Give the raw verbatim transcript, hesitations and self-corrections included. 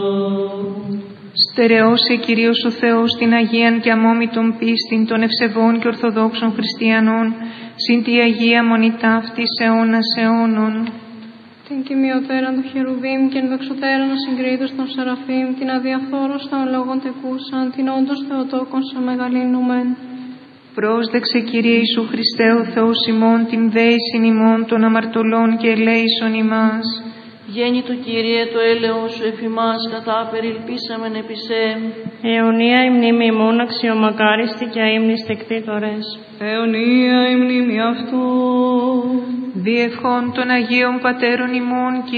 Στερεώσε, Κυρίως ο Θεός, την Αγίαν και αμόμητον πίστην των ευσεβών και ορθοδόξων χριστιανών, συν τη Αγία Μονή ταύτης αιώνας αιώνων. Την κοιμιωτέραν των χερουβίμ και ενδοξωτέραν ασυγκρίτως των σεραφείμ, την αδιαφθόρως των λόγων τεκούσαν, την όντως Θεοτόκον σε μεγαλύνομεν. Πρόσδεξε, Κύριε Ιησού Χριστέ, ο Θεός ημών, την δέησιν ημών των αμαρτωλών και ελέησον ημάς. Γέννη του Κύριε, το έλεος σου εφ' ημάς, κατά περιλπίσαμεν επί σε. Αιωνία η μνήμη ημών, αξιομακάριστη και αείμνης τεκτήτορες. Αιωνία η μνήμη αυτού. Διευχών των Αγίων Πατέρων ημών,